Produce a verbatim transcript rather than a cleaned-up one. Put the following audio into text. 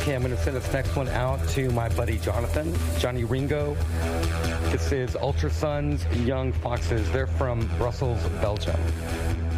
Okay, I'm going to send this next one out to my buddy Jonathan, Johnny Ringo. This is Ultra Suns Young Foxes. They're from Brussels, Belgium.